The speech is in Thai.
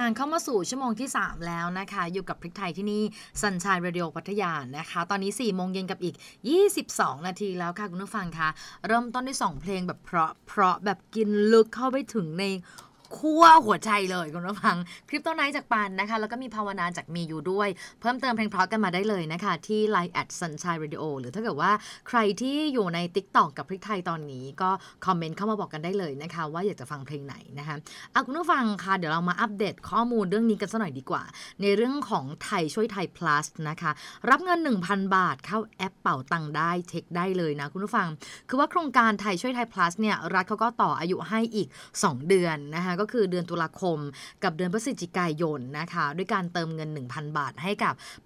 านเข้ามาสู่ชั่วโมงที่3แล้วนะคะอยู่กับพริกไทยที่นี่ Sunshine Radio พัทยานะคะตอนนี้4โมงเย็นกับอีก22นาทีแล้วค่ะคุณผู้ฟังคะเริ่มต้นด้วย2เพลงแบบเพราะแบบกินลึกเข้าไปถึงในขั้วหัวใจเลยคุณผู้ฟังคลิปต้นไนท์จากปันนะคะแล้วก็มีภาวนาจากมีอยู่ด้วยเพิ่มเติมเพลงเพราะกันมาได้เลยนะคะที่ Line @Sunshine Radio หรือถ้าเกิดว่าใครที่อยู่ใน TikTok กับพริกไทยตอนนี้ก็คอมเมนต์เข้ามาบอกกันได้เลยนะคะว่าอยากจะฟังเพลงไหนนะคะคุณผู้ฟังค่ะเดี๋ยวเรามาอัปเดตข้อมูลเรื่องนี้กันสักหน่อยดีกว่าในเรื่องของไทยช่วยไทย plus นะคะรับเงิน 1,000 บาทเข้าแอปเป๋าตังค์ได้เช็คได้เลยนะคุณผู้ฟังคือว่าโครงการไทยช่วยไทย plus เนี่ยรัฐเขาก็ต่ออายุให้อีก2เดือนนะคะก็คือเดือนตุลาคมกับเดือนพฤศจิกายนนะคะด้วยการเติมเงิน 1,000 บาทให้กับ